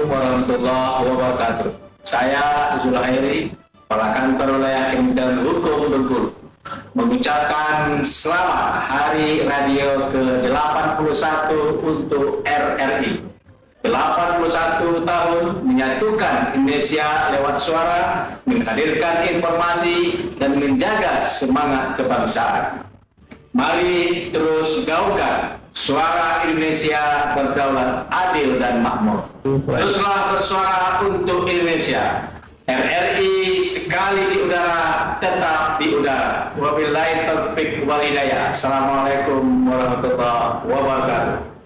warahmatullahi wabarakatuh. Saya Zulhairi, Kepala Kantor Wilayah Kementerian Hukum Bengkulu, mengucapkan selamat Hari Radio ke-81 untuk RRI. 81 tahun menyatukan Indonesia lewat suara, menghadirkan informasi, dan menjaga semangat kebangsaan. Mari terus gaungkan suara Indonesia berdaulat, adil, dan makmur. Teruslah bersuara untuk Indonesia. RRI sekali di udara, tetap di udara. Wabillahi taufiq wal hidayah. Assalamualaikum warahmatullahi wabarakatuh.